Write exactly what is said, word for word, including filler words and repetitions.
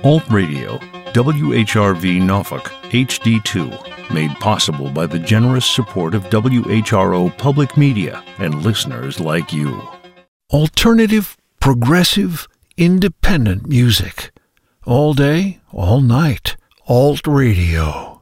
Alt Radio, W H R V Norfolk, H D two, made possible by the generous support of W H R O Public Media and listeners like you. Alternative, progressive, independent music. All day, all night. Alt Radio.